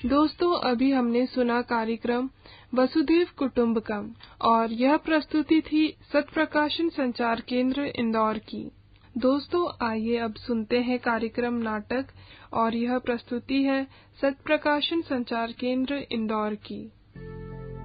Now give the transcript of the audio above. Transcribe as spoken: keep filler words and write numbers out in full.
दोस्तों, अभी हमने सुना कार्यक्रम वसुधैव कुटुंबकम और यह प्रस्तुति थी सत्प्रकाशन संचार केंद्र इंदौर की। दोस्तों, आइए अब सुनते हैं कार्यक्रम नाटक और यह प्रस्तुति है सत्प्रकाशन संचार केंद्र इंदौर की।